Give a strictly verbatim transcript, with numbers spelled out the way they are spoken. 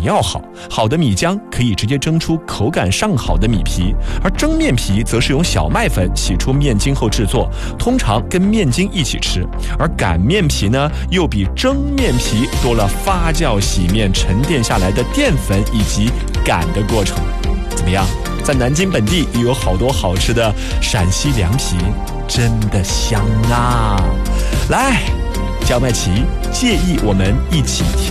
要好。好的米浆可以直接蒸出口感上好的米皮，而蒸面皮则是用小麦粉洗出面筋后制作，通常跟面筋一起吃。而擀面皮呢，又比蒸面皮多了发酵、洗面、沉淀下来的淀粉以及擀的过程。怎么样？在南京本地也有好多好吃的陕西凉皮，真的香啊！来，焦麦琪，介意我们一起